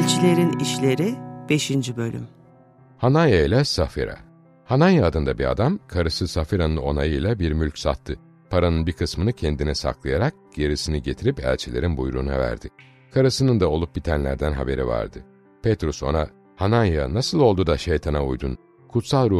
Elçilerin İşleri 5. Bölüm. Hananya ile Safira. Hananya adında bir adam, karısı Safira'nın onayıyla bir mülk sattı. Paranın bir kısmını kendine saklayarak gerisini getirip elçilerin buyruğuna verdi. Karısının da olup bitenlerden haberi vardı. Petrus ona, "Hananya, nasıl oldu da şeytana uydun? Kutsal